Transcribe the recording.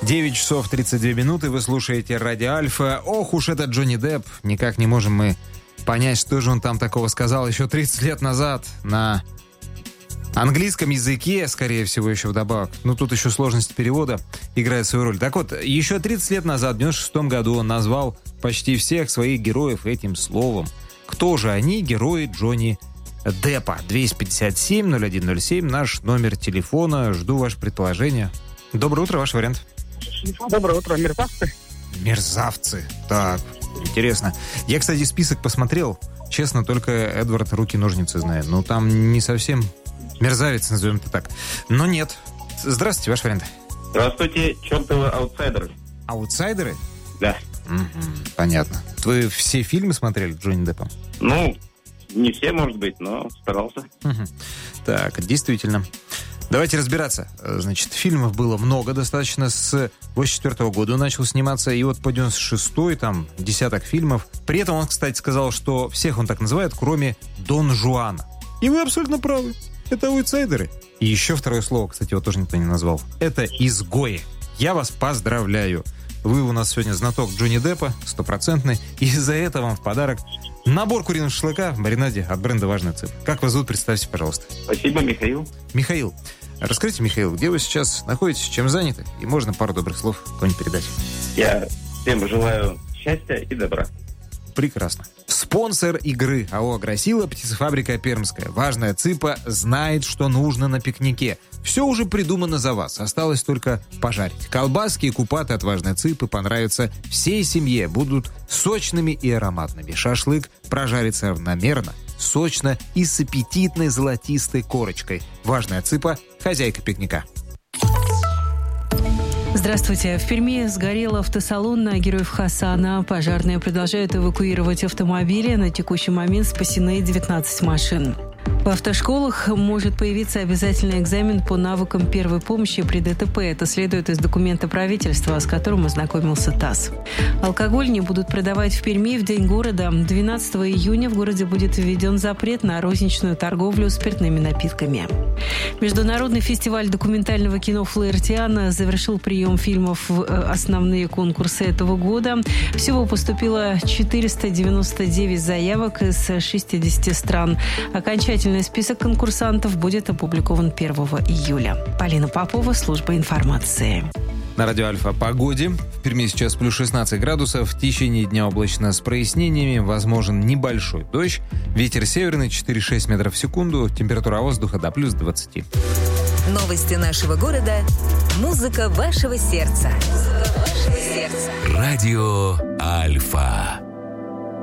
9 часов 32 минуты, вы слушаете Радио Альфа. Ох уж этот Джонни Депп, никак не можем мы понять, что же он там такого сказал еще 30 лет назад на английском языке, скорее всего, еще вдобавок. Ну, тут еще сложность перевода играет свою роль. Так вот, еще 30 лет назад, в 96 году, он назвал почти всех своих героев этим словом. Кто же они, герои Джонни Деппа? 257-0107, наш номер телефона. Жду ваше предположение. Доброе утро, ваш вариант. Доброе утро, мерзавцы. Мерзавцы. Так, интересно. Я, кстати, список посмотрел. Честно, только Эдвард руки-ножницы знает. Ну, там не совсем мерзавец, назовем это так. Но нет. Здравствуйте, ваш вариант. Здравствуйте, чертовы аутсайдеры. Аутсайдеры? Да. Понятно. Вы все фильмы смотрели Джонни Деппом? Ну, не все, может быть, но старался. Так, действительно. Давайте разбираться. Значит, фильмов было много достаточно. С 84 года он начал сниматься, и вот по 96-й, там, десяток фильмов. При этом он, кстати, сказал, что всех он так называет, кроме Дон Жуана. И вы абсолютно правы. Это аутсайдеры. И еще второе слово, кстати, его тоже никто не назвал. Это изгои. Я вас поздравляю. Вы у нас сегодня знаток Джонни Деппа, 100%. И за это вам в подарок набор куриного шашлыка в маринаде от бренда «Важная цифра». Как вас зовут, представьте, пожалуйста. Спасибо, Михаил. Михаил. Расскажите, Михаил, где вы сейчас находитесь, чем заняты? И можно пару добрых слов кому-нибудь передать. Я всем желаю счастья и добра. Прекрасно. Спонсор игры АО «Агросила», птицефабрика «Пермская». Важная цыпа знает, что нужно на пикнике. Все уже придумано за вас. Осталось только пожарить. Колбаски и купаты от «Важной цыпы» понравятся всей семье. Будут сочными и ароматными. Шашлык прожарится равномерно, сочно и с аппетитной золотистой корочкой. «Важная цыпа» – хозяйка пикника. Здравствуйте. В Перми сгорел автосалон на Героев Хасана. Пожарные продолжают эвакуировать автомобили. На текущий момент спасены 19 машин. В автошколах может появиться обязательный экзамен по навыкам первой помощи при ДТП. Это следует из документа правительства, с которым ознакомился ТАСС. Алкоголь не будут продавать в Перми в День города. 12 июня в городе будет введен запрет на розничную торговлю спиртными напитками. Международный фестиваль документального кино «Флаертиана» завершил прием фильмов в основные конкурсы этого года. Всего поступило 499 заявок из 60 стран. Окончательный список конкурсантов будет опубликован 1 июля. Полина Попова, служба информации. На Радио Альфа о погоде. В Перми сейчас плюс 16 градусов. В течение дня облачно с прояснениями. Возможен небольшой дождь. Ветер северный 4-6 метров в секунду. Температура воздуха до плюс 20. Новости нашего города. Музыка вашего сердца. Радио Альфа.